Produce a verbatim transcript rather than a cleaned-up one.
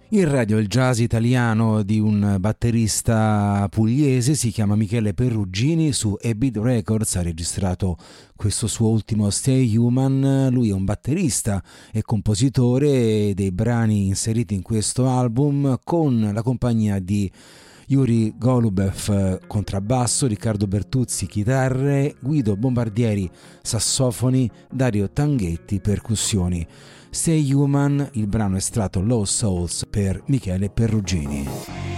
Il radio, il jazz italiano di un batterista pugliese, si chiama Michele Perugini, su E-Beat Records ha registrato questo suo ultimo Stay Human. Lui è un batterista e compositore dei brani inseriti in questo album, con la compagnia di Yuri Golubev contrabbasso, Riccardo Bertuzzi chitarre, Guido Bombardieri sassofoni, Dario Tanghetti percussioni. Stay Human, il brano estratto Lost Souls per Michele Perugini.